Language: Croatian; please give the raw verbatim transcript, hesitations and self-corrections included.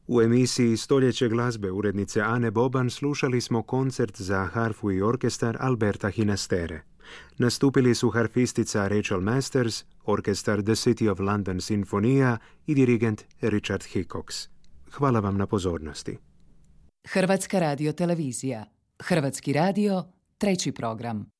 U emisiji Stoljeće glazbe urednice Ane Boban slušali smo koncert za harfu i orkestar Alberta Hinastere. Nastupili su harfistica Rachel Masters, orkestar The City of London Sinfonija i dirigent Richard Hickox. Hvala vam na pozornosti. Hrvatska radiotelevizija. Hrvatski radio, treći program.